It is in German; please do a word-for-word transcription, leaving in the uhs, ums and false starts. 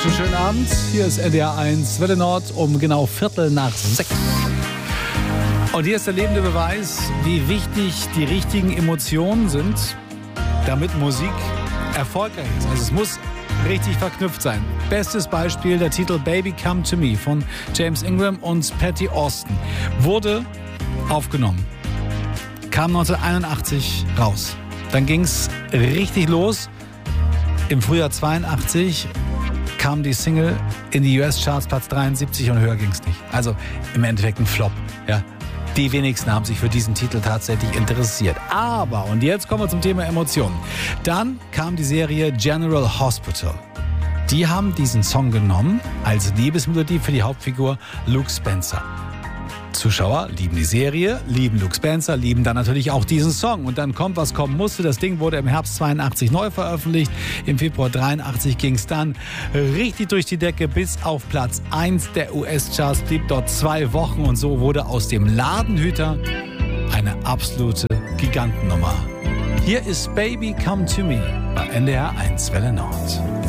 wunderschönen schönen Abend. Hier ist N D R eins Welle Nord um genau Viertel nach sechs. Und hier ist der lebende Beweis, wie wichtig die richtigen Emotionen sind, damit Musik erfolgreich ist. Also es muss richtig verknüpft sein. Bestes Beispiel der Titel Baby Come to Me von James Ingram und Patty Austin. Wurde aufgenommen. Kam neunzehnhunderteinundachtzig raus. Dann ging es richtig los. Im Frühjahr zweiundachtzig kam die Single in die U S-Charts, Platz dreiundsiebzig, und höher ging es nicht. Also im Endeffekt ein Flop. Ja. Die wenigsten haben sich für diesen Titel tatsächlich interessiert. Aber, und jetzt kommen wir zum Thema Emotionen. Dann kam die Serie General Hospital. Die haben diesen Song genommen als Liebesmelodie für die Hauptfigur Luke Spencer. Zuschauer lieben die Serie, lieben Luke Spencer, lieben dann natürlich auch diesen Song. Und dann kommt, was kommen musste. Das Ding wurde im Herbst zweiundachtzig neu veröffentlicht. Im Februar dreiundachtzig ging es dann richtig durch die Decke bis auf Platz eins der U S-Charts. Blieb dort zwei Wochen und so wurde aus dem Ladenhüter eine absolute Gigantennummer. Hier ist Baby Come to Me bei N D R eins Welle Nord.